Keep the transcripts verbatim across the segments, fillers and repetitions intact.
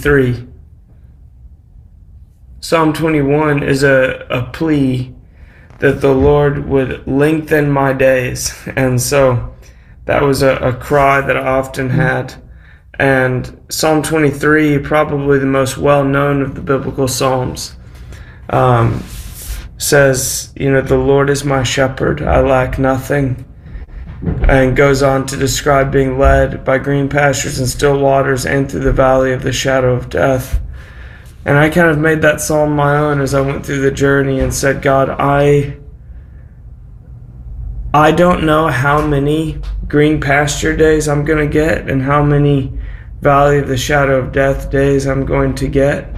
twenty-three. Psalm twenty-one is a, a plea that the Lord would lengthen my days. And so that was a, a cry that I often had. And Psalm twenty-three, probably the most well-known of the biblical Psalms, um, says, you know, the Lord is my shepherd, I lack nothing. And goes on to describe being led by green pastures and still waters and through the valley of the shadow of death. And I kind of made that psalm my own as I went through the journey and said, God, I I don't know how many green pasture days I'm going to get and how many valley of the shadow of death days I'm going to get.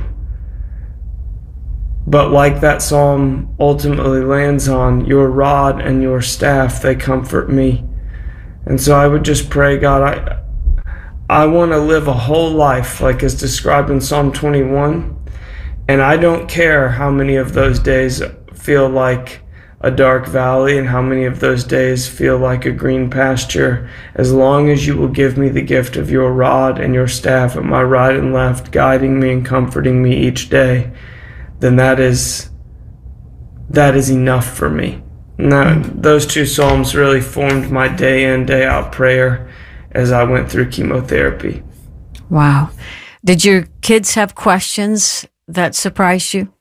But like that psalm ultimately lands on, your rod and your staff, they comfort me. And so I would just pray, God, I I want to live a whole life like is described in Psalm twenty-one. And I don't care how many of those days feel like a dark valley and how many of those days feel like a green pasture, as long as you will give me the gift of your rod and your staff at my right and left, guiding me and comforting me each day, then that is that is enough for me. And that, those two psalms really formed my day in, day out prayer as I went through chemotherapy. Wow. Did your kids have questions that surprised you?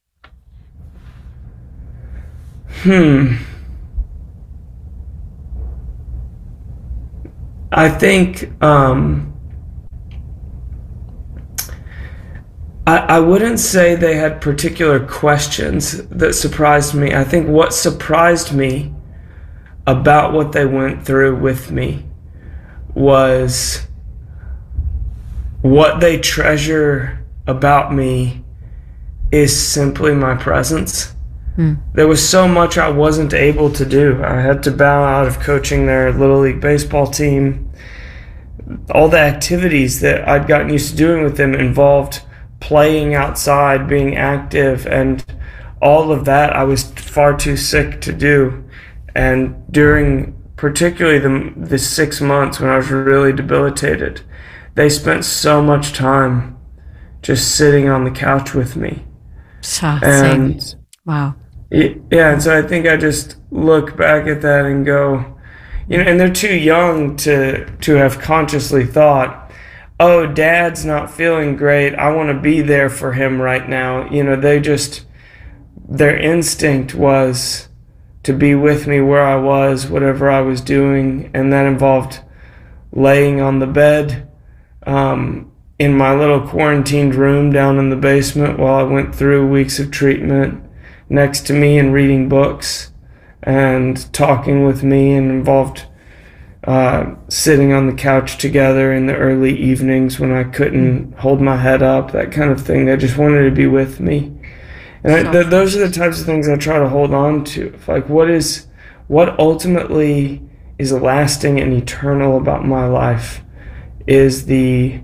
Hmm. I think um, I, I wouldn't say they had particular questions that surprised me. I think what surprised me about what they went through with me was what they treasure about me is simply my presence. Mm. There was so much I wasn't able to do. I had to bow out of coaching their Little League baseball team. All the activities that I'd gotten used to doing with them involved playing outside, being active, and all of that I was far too sick to do. And during particularly the, the six months when I was really debilitated, they spent so much time just sitting on the couch with me. So, and same. Wow. It, yeah, and so I think I just look back at that and go, you know, and they're too young to to have consciously thought, oh, Dad's not feeling great, I want to be there for him right now. You know, they just, their instinct was to be with me where I was, whatever I was doing, and that involved laying on the bed um, in my little quarantined room down in the basement while I went through weeks of treatment, next to me and reading books and talking with me, and involved uh, sitting on the couch together in the early evenings when I couldn't hold my head up, that kind of thing. They just wanted to be with me. And I, th- those are the types of things I try to hold on to. Like, what is, what ultimately is lasting and eternal about my life is the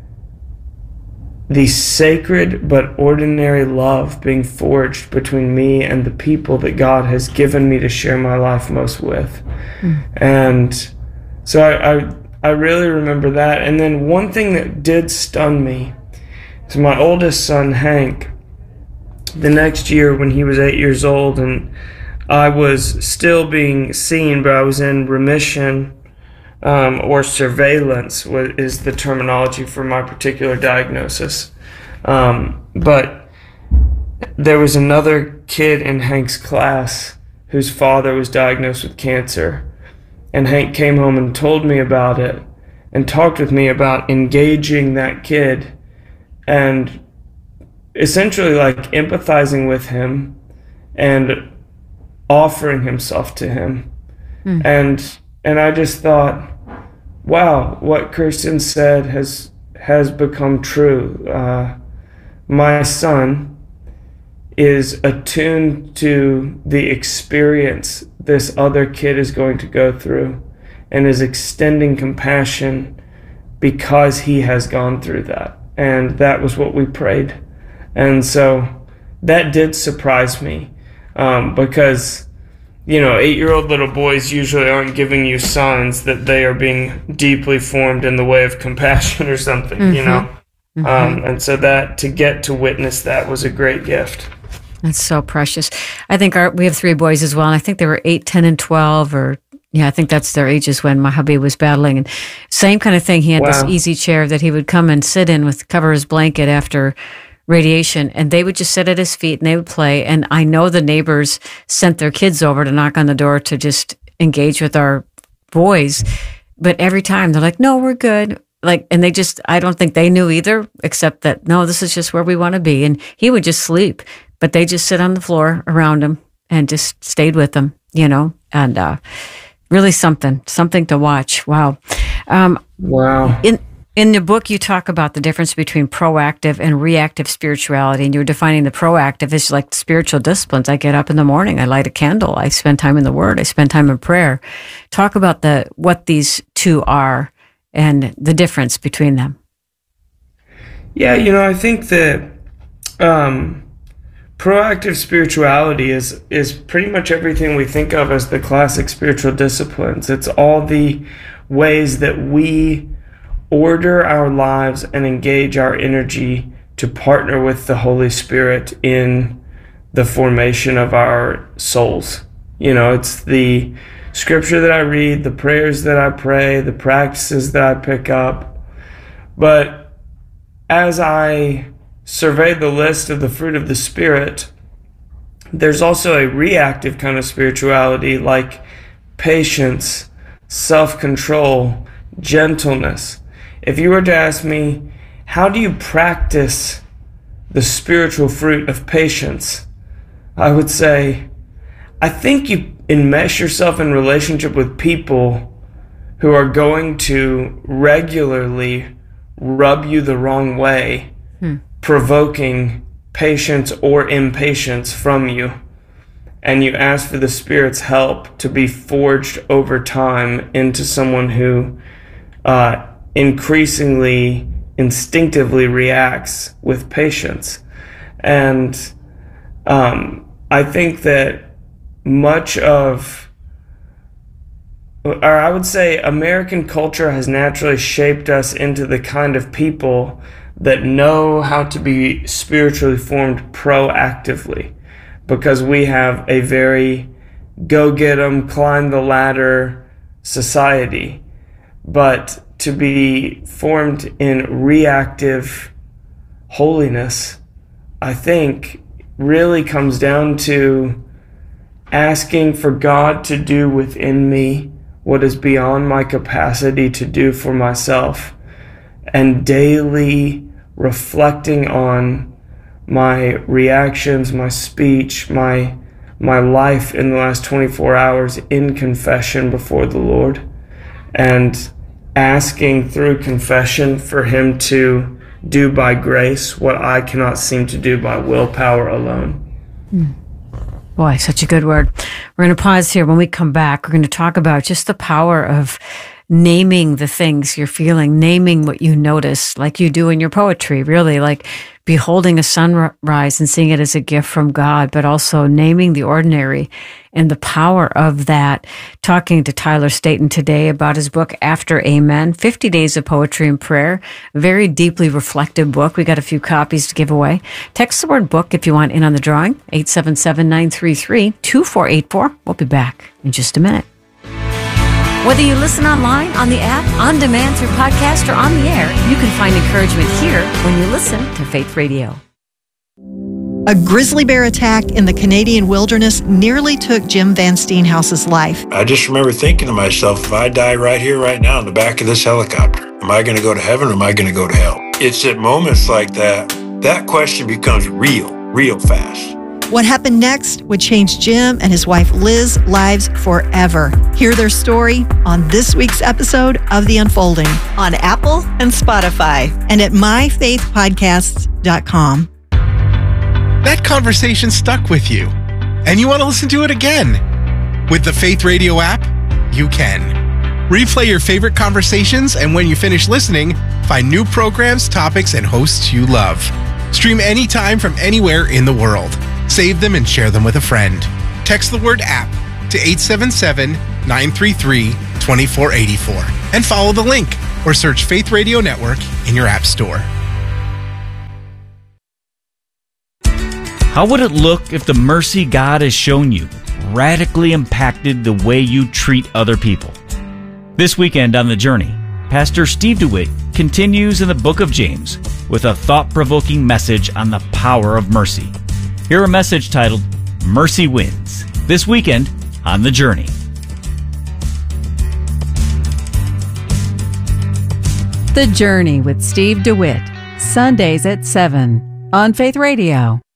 the sacred but ordinary love being forged between me and the people that God has given me to share my life most with. Mm. And so I, I I really remember that. And then one thing that did stun me is my oldest son, Hank, the next year when he was eight years old and I was still being seen, but I was in remission, Um, or surveillance is the terminology for my particular diagnosis. Um, but there was another kid in Hank's class whose father was diagnosed with cancer. And Hank came home and told me about it and talked with me about engaging that kid and essentially like empathizing with him and offering himself to him. Mm. And And I just thought, wow, what Kirsten said has has become true. Uh, my son is attuned to the experience this other kid is going to go through and is extending compassion because he has gone through that. And that was what we prayed. And so that did surprise me um, because you know, eight-year-old little boys usually aren't giving you signs that they are being deeply formed in the way of compassion or something, mm-hmm. you know? Mm-hmm. Um, and so that to get to witness that was a great gift. That's so precious. I think our, we have three boys as well, and I think they were eight, ten, and twelve, or yeah, I think that's their ages when my hubby was battling. And same kind of thing. He had wow. this easy chair that he would come and sit in with, cover his blanket after radiation, and they would just sit at his feet and they would play. And I know the neighbors sent their kids over to knock on the door to just engage with our boys, but every time they're like, "No, we're good." Like, and they just, I don't think they knew either, except that no, this is just where we want to be. And he would just sleep. But they just sit on the floor around him and just stayed with him, you know, and uh, really something, something to watch. Wow. Um, wow. In in the book, you talk about the difference between proactive and reactive spirituality, and you're defining the proactive as like spiritual disciplines. I get up in the morning, I light a candle, I spend time in the Word, I spend time in prayer. Talk about the what these two are and the difference between them. Yeah, you know, I think that um, proactive spirituality is is pretty much everything we think of as the classic spiritual disciplines. It's all the ways that we order our lives and engage our energy to partner with the Holy Spirit in the formation of our souls. You know, it's the scripture that I read, the prayers that I pray, the practices that I pick up. But as I survey the list of the fruit of the Spirit, there's also a reactive kind of spirituality like patience, self-control, gentleness. If you were to ask me, how do you practice the spiritual fruit of patience? I would say, I think you enmesh yourself in relationship with people who are going to regularly rub you the wrong way, hmm. provoking patience or impatience from you. And you ask for the Spirit's help to be forged over time into someone who uh, increasingly, instinctively reacts with patience. And um, I think that much of, or I would say American culture has naturally shaped us into the kind of people that know how to be spiritually formed proactively, because we have a very go get 'em, climb the ladder society. But to be formed in reactive holiness, I think, really comes down to asking for God to do within me what is beyond my capacity to do for myself, and daily reflecting on my reactions, my speech, my my life in the last twenty-four hours in confession before the Lord, and asking through confession for Him to do by grace what I cannot seem to do by willpower alone. Mm. Boy, such a good word. We're going to pause here. When we come back, we're going to talk about just the power of naming the things you're feeling, naming what you notice, like you do in your poetry, really, like beholding a sunrise and seeing it as a gift from God, but also naming the ordinary and the power of that. Talking to Tyler Staton today about his book, After Amen, fifty days of Poetry and Prayer, a very deeply reflective book. We got a few copies to give away. Text the word book if you want in on the drawing, eight seven seven, nine three three, two four eight four. We'll be back in just a minute. Whether you listen online, on the app, on demand through podcast, or on the air, you can find encouragement here when you listen to Faith Radio. A grizzly bear attack in the Canadian wilderness nearly took Jim Van Steenhouse's life. I just remember thinking to myself, if I die right here, right now, in the back of this helicopter, am I going to go to heaven or am I going to go to hell? It's at moments like that, that question becomes real, real fast. What happened next would change Jim and his wife Liz's lives forever. Hear their story on this week's episode of The Unfolding on Apple and Spotify and at my faith podcasts dot com. That conversation stuck with you, and you want to listen to it again. With the Faith Radio app, you can. Replay your favorite conversations, and when you finish listening, find new programs, topics, and hosts you love. Stream anytime from anywhere in the world. Save them and share them with a friend. Text the word app to eight seven seven, nine three three, two four eight four and follow the link or search Faith Radio Network in your app store. How would it look if the mercy God has shown you radically impacted the way you treat other people? This weekend on The Journey, Pastor Steve DeWitt continues in the book of James with a thought-provoking message on the power of mercy. Hear a message titled, Mercy Wins, this weekend on The Journey. The Journey with Steve DeWitt, Sundays at seven on Faith Radio.